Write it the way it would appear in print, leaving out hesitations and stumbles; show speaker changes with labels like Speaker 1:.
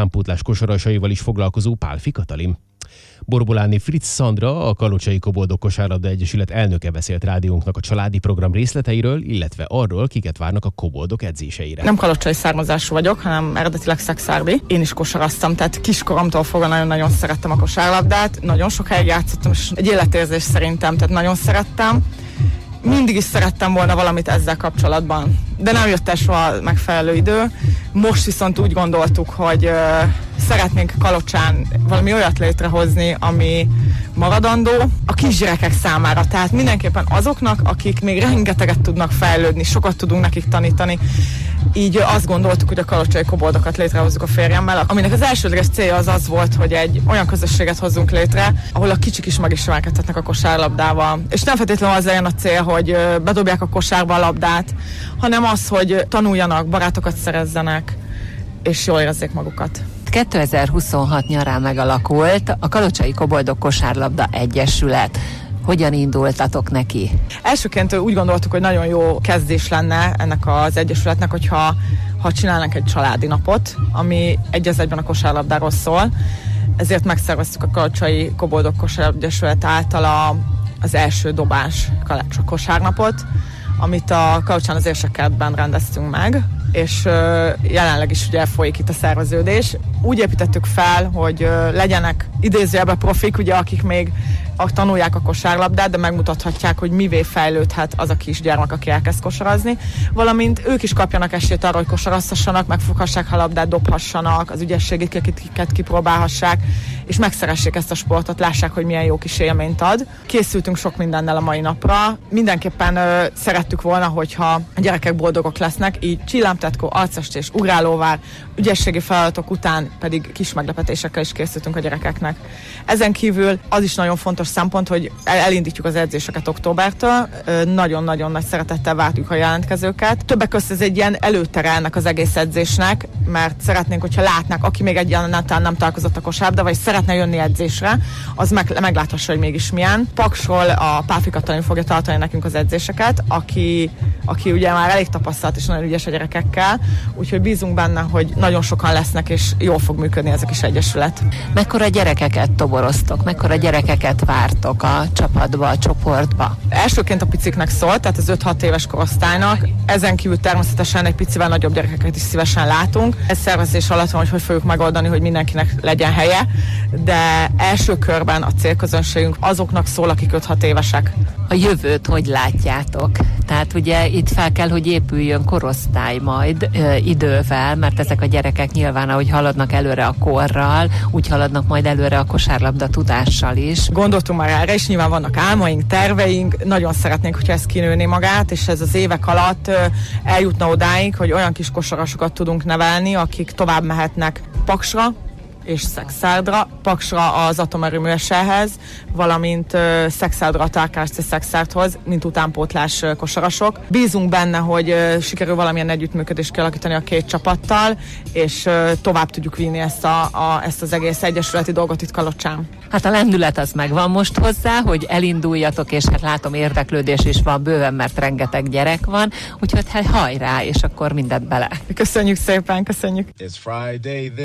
Speaker 1: utánpótlás kosarasaival is foglalkozó Pálfi Katalin. Borboláni Fritz Szandra, a Kalocsai Koboldok Kosárlabda Egyesület elnöke beszélt rádiónknak a családi program részleteiről, illetve arról, kiket várnak a koboldok edzéseire.
Speaker 2: Nem kalocsai származású vagyok, hanem eredetileg szekszárdi. Én is kosaraztam, tehát kiskoromtól fogva nagyon-nagyon szerettem a kosárlabdát. Nagyon sokáig játszottam, és egy életérzés szerintem, tehát nagyon szerettem. Mindig is szerettem volna valamit ezzel kapcsolatban, de nem jött el soha megfelelő idő. Most viszont úgy gondoltuk, hogy szeretnénk Kalocsán valami olyat létrehozni, ami maradandó a kisgyerekek számára. Tehát mindenképpen azoknak, akik még rengeteget tudnak fejlődni, sokat tudunk nekik tanítani. Így azt gondoltuk, hogy a kalocsai koboldokat létrehozzuk a férjemmel, aminek az elsődleges célja az volt, hogy egy olyan közösséget hozzunk létre, ahol a kicsik is megismerkedhetnek a kosárlabdával. És nem feltétlenül az legyen a cél, hogy bedobják a kosárba a labdát, hanem az, hogy tanuljanak, barátokat szerezzenek, és jól érezzék magukat.
Speaker 3: 2026 nyarán megalakult a Kalocsai Koboldok Kosárlabda Egyesület. Hogyan indultatok neki?
Speaker 2: Elsőként úgy gondoltuk, hogy nagyon jó kezdés lenne ennek az egyesületnek, hogyha csinálnánk egy családi napot, ami egy az egyben a kosárlabdáról szól. Ezért megszerveztük a Kalocsai Koboldok Kosárlabda Egyesület által az első dobás kosárnapot, amit a Kalocsán az Érsekkertben rendeztünk meg, és jelenleg is ugye folyik itt a szerveződés. Úgy építettük fel, hogy legyenek idézőjelben profik, ugye, akik még tanulják a kosárlabdát, de megmutathatják, hogy mivé fejlődhet az a kisgyermek, aki elkezd kosarazni, valamint ők is kapjanak esélyt arra, hogy kosarazhassanak, megfoghassák a labdát, dobhassanak, az ügyességüket kipróbálhassák, és megszeressék ezt a sportot, lássák, hogy milyen jó kis élményt ad. Készültünk sok mindennel a mai napra. Mindenképpen szerettük volna, hogyha a gyerekek boldogok lesznek, így csillámtetkó, arcestés, ugrálóvár, ügyességi feladatok után pedig kis meglepetésekkel is készültünk a gyerekeknek. Ezen kívül az is nagyon fontos szempont, hogy elindítjuk az edzéseket októbertől. Nagyon-nagyon nagy szeretettel várjuk a jelentkezőket. Többek között ez egy ilyen előtere ennek az egész edzésnek, mert szeretnénk, hogyha látnák, aki még egyáltalán nem találkozott a kosárlabda, vagy szeretne jönni edzésre, az megláthassa, hogy mégis milyen. Paksról a Pálfi Katalin fogja tartani nekünk az edzéseket, aki ugye már elég tapasztalt és nagyon ügyes a gyerekekkel, úgyhogy bízunk benne, hogy nagyon sokan lesznek, és jól fog működni ez a kis egyesület.
Speaker 3: Mekkora gyerekeket toboroztok, mekkora gyerekeket vártok a csapatba, a csoportba?
Speaker 2: Elsőként a piciknek szólt, tehát az 5-6 éves korosztálynak. Ezen kívül természetesen egy picivel nagyobb gyerekeket is szívesen látunk. Ez szervezés alatt van, hogy fogjuk megoldani, hogy mindenkinek legyen helye, de első körben a célközönségünk azoknak szól, akik 5-6 évesek.
Speaker 3: A jövőt hogy látjátok? Tehát ugye itt fel kell, hogy épüljön korosztály majd idővel, mert ezek a gyerekek nyilván, ahogy haladnak előre a korral, úgy haladnak majd előre a kosárlabda tudással is.
Speaker 2: Gondoltunk már erre, és nyilván vannak álmaink, terveink, nagyon szeretnénk, hogyha ez kinőni magát, és ez az évek alatt eljutna odáig, hogy olyan kis kosarasokat tudunk nevelni, akik tovább mehetnek Paksra, és Szekszárdra, Paksra az atomerőműveselhez, valamint Szekszárdra a KSC Szekszárdhoz, mint utánpótlás kosarasok. Bízunk benne, hogy sikerül valamilyen együttműködést kialakítani a két csapattal, és tovább tudjuk vinni ezt az egész egyesületi dolgot itt Kalocsán.
Speaker 3: Hát a lendület az megvan most hozzá, hogy elinduljatok, és hát látom érdeklődés is van bőven, mert rengeteg gyerek van, úgyhogy hát hajrá, és akkor mindent bele.
Speaker 2: Köszönjük szépen, köszönjük!